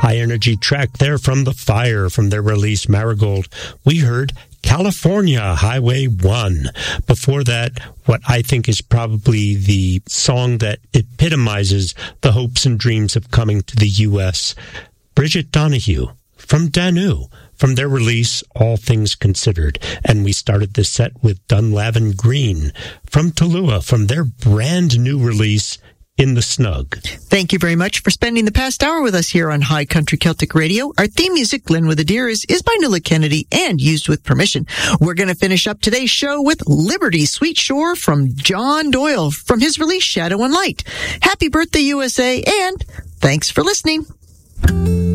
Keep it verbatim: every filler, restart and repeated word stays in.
high-energy track there from The Fire, from their release Marigold. We heard California, Highway one. Before that, what I think is probably the song that epitomizes the hopes and dreams of coming to the U S, Bridget Donahue, from Danu, from their release, All Things Considered. And we started this set with Dunlavin Green, from Tallulah, from their brand new release, In the Snug. Thank you very much for spending the past hour with us here on High Country Celtic Radio. Our theme music, Glen with a Deer, is, is by Nuala Kennedy and used with permission. We're going to finish up today's show with Liberty Sweet Shore from John Doyle from his release Shadow and Light. Happy birthday, U S A, and thanks for listening.